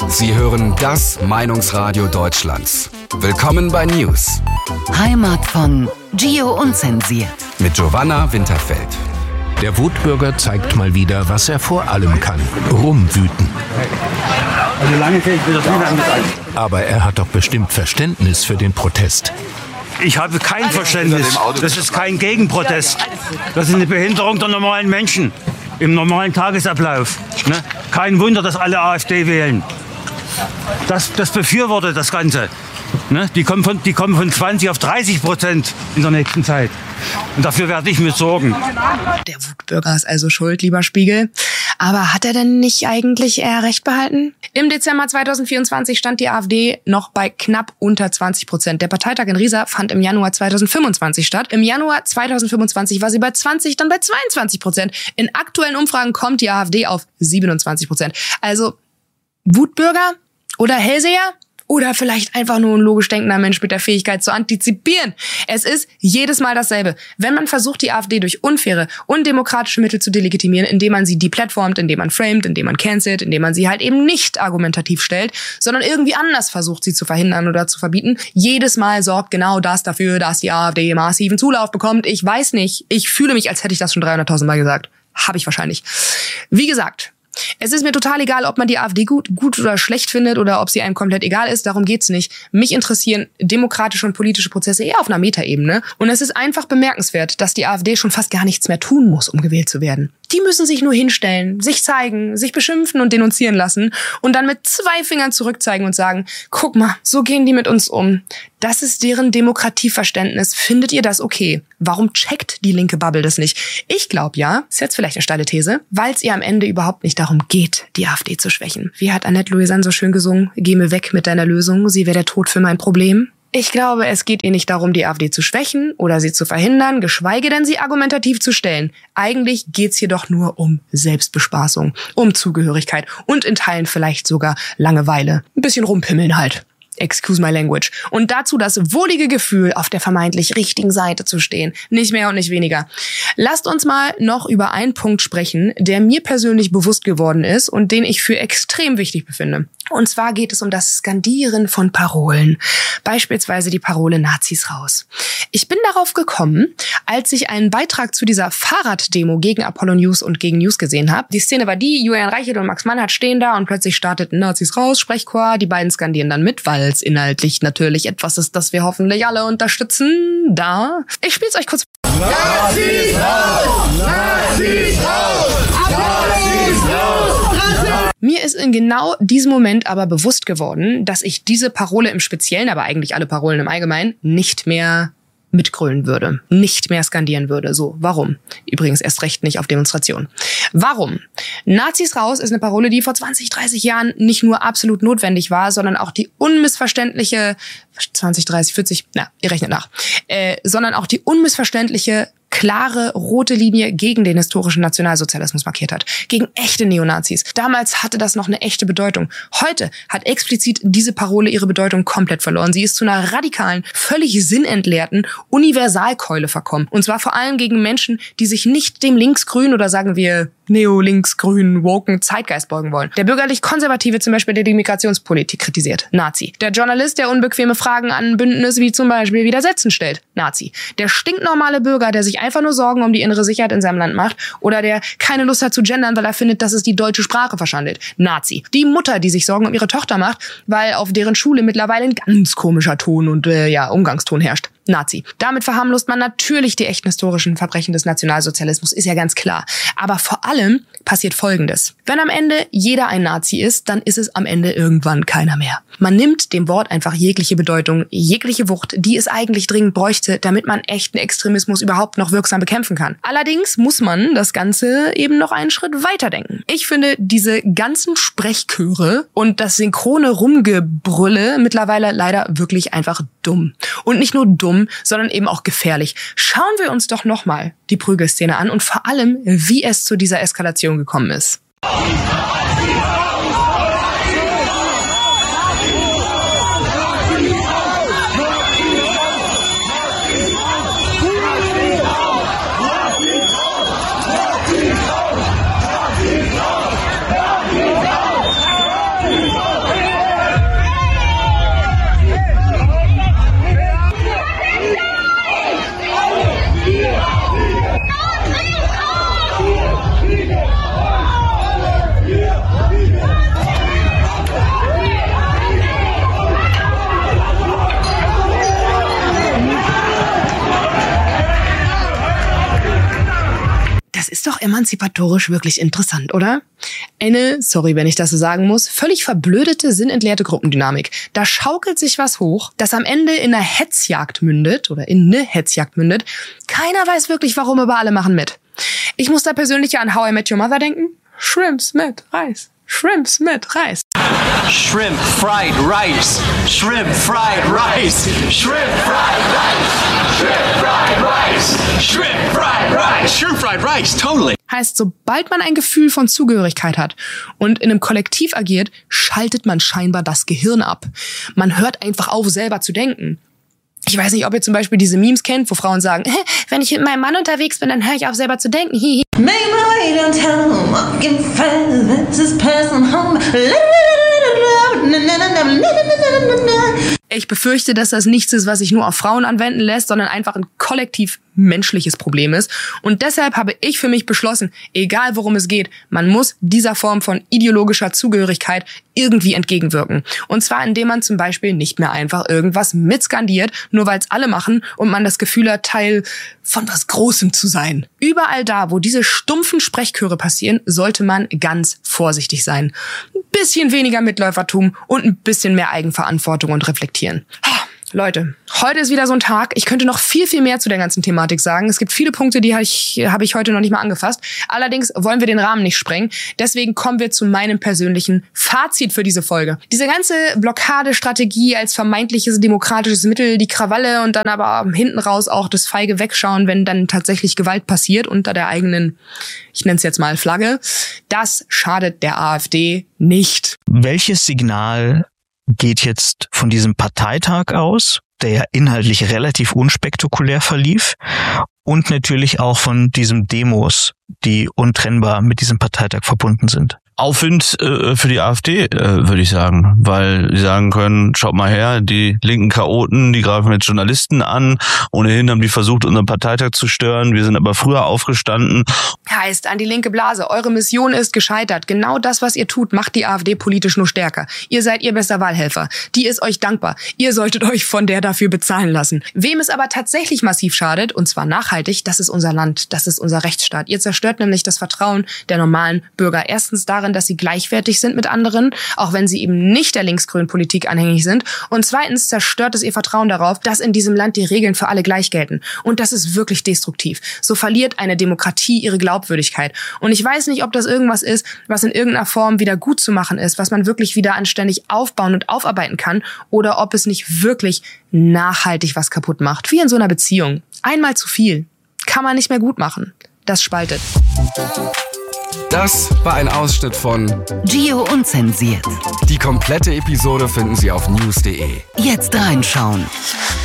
Sie hören das Meinungsradio Deutschlands. Willkommen bei News. Heimat von Gio Unzensiert. Mit Giovanna Winterfeld. Der Wutbürger zeigt mal wieder, was er vor allem kann. Rumwüten. Also lange kriege ich das wieder angezeigt. Aber er hat doch bestimmt Verständnis für den Protest. Ich habe kein Verständnis. Das ist kein Gegenprotest. Das ist eine Behinderung der normalen Menschen im normalen Tagesablauf. Ne? Kein Wunder, dass alle AfD wählen. Das befürwortet das Ganze. Ne? Die kommen von 20 auf 30% in der nächsten Zeit. Und dafür werde ich mir sorgen. Der Wutbürger ist also schuld, lieber Spiegel. Aber hat er denn nicht eigentlich eher recht behalten? Im Dezember 2024 stand die AfD noch bei knapp unter 20%. Der Parteitag in Riesa fand im Januar 2025 statt. Im Januar 2025 war sie bei 20, dann bei 22%. In aktuellen Umfragen kommt die AfD auf 27%. Also Wutbürger oder Hellseher? Oder vielleicht einfach nur ein logisch denkender Mensch mit der Fähigkeit zu antizipieren. Es ist jedes Mal dasselbe. Wenn man versucht, die AfD durch unfaire, undemokratische Mittel zu delegitimieren, indem man sie deplatformt, indem man framet, indem man cancelt, indem man sie halt eben nicht argumentativ stellt, sondern irgendwie anders versucht, sie zu verhindern oder zu verbieten, jedes Mal sorgt genau das dafür, dass die AfD massiven Zulauf bekommt. Ich weiß nicht. Ich fühle mich, als hätte ich das schon 300.000 Mal gesagt. Habe ich wahrscheinlich. Wie gesagt, es ist mir total egal, ob man die AfD gut oder schlecht findet oder ob sie einem komplett egal ist. Darum geht's nicht. Mich interessieren demokratische und politische Prozesse eher auf einer Metaebene. Und es ist einfach bemerkenswert, dass die AfD schon fast gar nichts mehr tun muss, um gewählt zu werden. Die müssen sich nur hinstellen, sich zeigen, sich beschimpfen und denunzieren lassen und dann mit 2 Fingern zurückzeigen und sagen, guck mal, so gehen die mit uns um. Das ist deren Demokratieverständnis. Findet ihr das okay? Warum checkt die linke Bubble das nicht? Ich glaube ja, ist jetzt vielleicht eine steile These, weil es ihr am Ende überhaupt nicht darum geht, die AfD zu schwächen. Wie hat Annette Louisanne so schön gesungen? Geh mir weg mit deiner Lösung, sie wäre der Tod für mein Problem. Ich glaube, es geht ihr nicht darum, die AfD zu schwächen oder sie zu verhindern, geschweige denn sie argumentativ zu stellen. Eigentlich geht's hier doch nur um Selbstbespaßung, um Zugehörigkeit und in Teilen vielleicht sogar Langeweile. Ein bisschen rumpimmeln halt. Excuse my language. Und dazu das wohlige Gefühl, auf der vermeintlich richtigen Seite zu stehen. Nicht mehr und nicht weniger. Lasst uns mal noch über einen Punkt sprechen, der mir persönlich bewusst geworden ist und den ich für extrem wichtig befinde. Und zwar geht es um das Skandieren von Parolen. Beispielsweise die Parole Nazis raus. Ich bin darauf gekommen, als ich einen Beitrag zu dieser Fahrraddemo gegen Apollo News und gegen News gesehen habe. Die Szene war die, Julian Reichelt und Max Mannhardt stehen da und plötzlich starteten Nazis raus, Sprechchor. Die beiden skandieren dann mit, weil es inhaltlich natürlich etwas ist, das wir hoffentlich alle unterstützen. Ich spiel's euch kurz. Nazis raus! Nazis raus! Nazis raus! Mir ist in genau diesem Moment aber bewusst geworden, dass ich diese Parole im Speziellen, aber eigentlich alle Parolen im Allgemeinen, nicht mehr mitgrölen würde, nicht mehr skandieren würde. So, warum? Übrigens erst recht nicht auf Demonstrationen. Warum? Nazis raus ist eine Parole, die vor 20, 30 Jahren nicht nur absolut notwendig war, sondern auch die unmissverständliche, 20, 30, 40, ihr rechnet nach, sondern auch die unmissverständliche klare rote Linie gegen den historischen Nationalsozialismus markiert hat. Gegen echte Neonazis. Damals hatte das noch eine echte Bedeutung. Heute hat explizit diese Parole ihre Bedeutung komplett verloren. Sie ist zu einer radikalen, völlig sinnentleerten Universalkeule verkommen. Und zwar vor allem gegen Menschen, die sich nicht dem linksgrünen oder sagen wir neo-linksgrünen, woken Zeitgeist beugen wollen. Der bürgerlich-konservative zum Beispiel, der die Migrationspolitik kritisiert. Nazi. Der Journalist, der unbequeme Fragen an ein Bündnis wie zum Beispiel Widersetzen stellt. Nazi. Der stinknormale Bürger, der sich einfach nur Sorgen um die innere Sicherheit in seinem Land macht oder der keine Lust hat zu gendern, weil er findet, dass es die deutsche Sprache verschandelt. Nazi. Die Mutter, die sich Sorgen um ihre Tochter macht, weil auf deren Schule mittlerweile ein ganz komischer Ton und Umgangston herrscht. Nazi. Damit verharmlost man natürlich die echten historischen Verbrechen des Nationalsozialismus, ist ja ganz klar. Aber vor allem passiert Folgendes. Wenn am Ende jeder ein Nazi ist, dann ist es am Ende irgendwann keiner mehr. Man nimmt dem Wort einfach jegliche Bedeutung, jegliche Wucht, die es eigentlich dringend bräuchte, damit man echten Extremismus überhaupt noch wirksam bekämpfen kann. Allerdings muss man das Ganze eben noch einen Schritt weiterdenken. Ich finde diese ganzen Sprechchöre und das synchrone Rumgebrülle mittlerweile leider wirklich einfach dumm. Und nicht nur dumm, sondern eben auch gefährlich. Schauen wir uns doch nochmal die Prügelszene an und vor allem, wie es zu dieser Eskalation gekommen ist. emanzipatorisch wirklich interessant, oder? Eine, sorry, wenn ich das so sagen muss, völlig verblödete, sinnentleerte Gruppendynamik. Da schaukelt sich was hoch, das am Ende in einer Hetzjagd mündet oder in eine Hetzjagd mündet. Keiner weiß wirklich, warum, aber alle machen mit. Ich muss da persönlich an How I Met Your Mother denken. Shrimps mit Reis. Shrimps mit Reis. Shrimp fried rice. Shrimp fried rice. Shrimp fried rice. Shrimp fried rice. Shrimp fried rice. Shrimp fried rice, totally. Heißt, sobald man ein Gefühl von Zugehörigkeit hat und in einem Kollektiv agiert, schaltet man scheinbar das Gehirn ab. Man hört einfach auf, selber zu denken. Ich weiß nicht, ob ihr zum Beispiel diese Memes kennt, wo Frauen sagen, wenn ich mit meinem Mann unterwegs bin, dann höre ich auf, selber zu denken. Make my way downtown, walking fast, that's his person home. Ich befürchte, dass das nichts ist, was sich nur auf Frauen anwenden lässt, sondern einfach ein kollektiv menschliches Problem ist. Und deshalb habe ich für mich beschlossen, egal worum es geht, man muss dieser Form von ideologischer Zugehörigkeit irgendwie entgegenwirken. Und zwar indem man zum Beispiel nicht mehr einfach irgendwas mitskandiert, nur weil es alle machen und man das Gefühl hat, Teil von was Großem zu sein. Überall da, wo diese stumpfen Sprechchöre passieren, sollte man ganz vorsichtig sein. Ein bisschen weniger Mitläufertum und ein bisschen mehr Eigenverantwortung und reflektieren. Leute, heute ist wieder so ein Tag. Ich könnte noch viel, viel mehr zu der ganzen Thematik sagen. Es gibt viele Punkte, die habe ich heute noch nicht mal angefasst. Allerdings wollen wir den Rahmen nicht sprengen. Deswegen kommen wir zu meinem persönlichen Fazit für diese Folge. Diese ganze Blockadestrategie als vermeintliches demokratisches Mittel, die Krawalle und dann aber hinten raus auch das feige Wegschauen, wenn dann tatsächlich Gewalt passiert unter der eigenen, ich nenne es jetzt mal Flagge, das schadet der AfD nicht. Welches Signal geht jetzt von diesem Parteitag aus, der ja inhaltlich relativ unspektakulär verlief, und natürlich auch von diesen Demos, die untrennbar mit diesem Parteitag verbunden sind? Aufwind für die AfD, würde ich sagen, weil sie sagen können, schaut mal her, die linken Chaoten, die greifen jetzt Journalisten an, ohnehin haben die versucht, unseren Parteitag zu stören, wir sind aber früher aufgestanden. Heißt, an die linke Blase, eure Mission ist gescheitert. Genau das, was ihr tut, macht die AfD politisch nur stärker. Ihr seid ihr bester Wahlhelfer. Die ist euch dankbar. Ihr solltet euch von der dafür bezahlen lassen. Wem es aber tatsächlich massiv schadet, und zwar nachhaltig, das ist unser Land, das ist unser Rechtsstaat. Ihr zerstört nämlich das Vertrauen der normalen Bürger. Erstens darin, dass sie gleichwertig sind mit anderen, auch wenn sie eben nicht der linksgrünen Politik anhängig sind. Und zweitens zerstört es ihr Vertrauen darauf, dass in diesem Land die Regeln für alle gleich gelten. Und das ist wirklich destruktiv. So verliert eine Demokratie ihre Glaubwürdigkeit. Und ich weiß nicht, ob das irgendwas ist, was in irgendeiner Form wieder gut zu machen ist, was man wirklich wieder anständig aufbauen und aufarbeiten kann, oder ob es nicht wirklich nachhaltig was kaputt macht. Wie in so einer Beziehung. Einmal zu viel. Kann man nicht mehr gut machen. Das spaltet. Das war ein Ausschnitt von Gio Unzensiert. Die komplette Episode finden Sie auf news.de. Jetzt reinschauen.